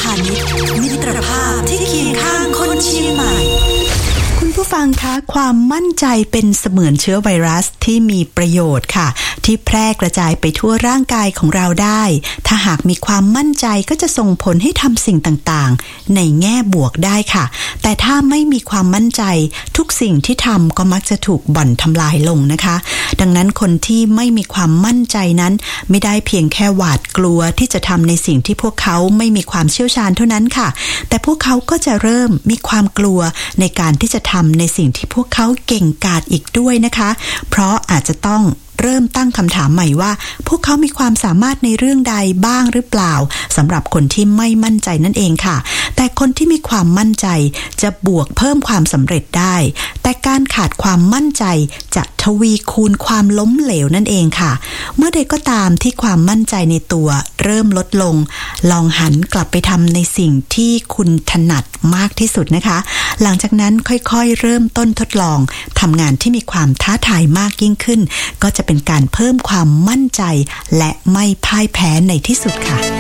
พาณิชย์มิตรภาพที่เคียงข้างคนเชียงใหม่คุณผู้ฟังคะความมั่นใจเป็นเสมือนเชื้อไวรัสที่มีประโยชน์ค่ะที่แพร่กระจายไปทั่วร่างกายของเราได้ถ้าหากมีความมั่นใจก็จะส่งผลให้ทำสิ่งต่างๆในแง่บวกได้ค่ะแต่ถ้าไม่มีความมั่นใจทุกสิ่งที่ทำก็มักจะถูกบ่อนทำลายลงนะคะดังนั้นคนที่ไม่มีความมั่นใจนั้นไม่ได้เพียงแค่หวาดกลัวที่จะทำในสิ่งที่พวกเขาไม่มีความเชี่ยวชาญเท่านั้นค่ะแต่พวกเขาก็จะเริ่มมีความกลัวในการที่จะทำในสิ่งที่พวกเขาเก่งกาจอีกด้วยนะคะเพราะอาจจะต้องเริ่มตั้งคำถามใหม่ว่าพวกเขามีความสามารถในเรื่องใดบ้างหรือเปล่าสำหรับคนที่ไม่มั่นใจนั่นเองค่ะแต่คนที่มีความมั่นใจจะบวกเพิ่มความสำเร็จได้แต่การขาดความมั่นใจจะทวีคูณความล้มเหลวนั่นเองค่ะเมื่อใดก็ตามที่ความมั่นใจในตัวเริ่มลดลงลองหันกลับไปทำในสิ่งที่คุณถนัดมากที่สุดนะคะหลังจากนั้นค่อยๆเริ่มต้นทดลองทำงานที่มีความท้าทายมากยิ่งขึ้นก็จะเป็นการเพิ่มความมั่นใจและไม่พ่ายแพ้ในที่สุดค่ะ